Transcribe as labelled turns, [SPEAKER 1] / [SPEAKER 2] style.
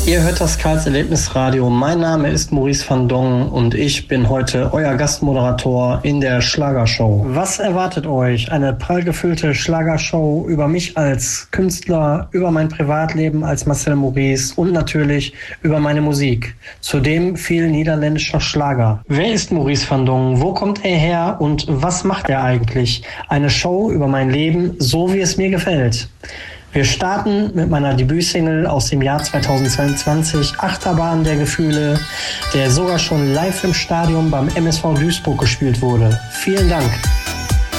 [SPEAKER 1] Ihr hört das Karls Erlebnisradio. Mein Name ist Maurice van Dongen und ich bin heute euer Gastmoderator in der Schlagershow. Was erwartet euch? Eine prall gefüllte Schlagershow über mich als Künstler, über mein Privatleben als Marcel Maurice und natürlich über meine Musik. Zudem viel niederländischer Schlager. Wer ist Maurice van Dongen? Wo kommt er her und was macht er eigentlich? Eine Show über mein Leben, so wie es mir gefällt. Wir starten mit meiner Debütsingle aus dem Jahr 2022, Achterbahn der Gefühle, der sogar schon live im Stadion beim MSV Duisburg gespielt wurde. Vielen Dank.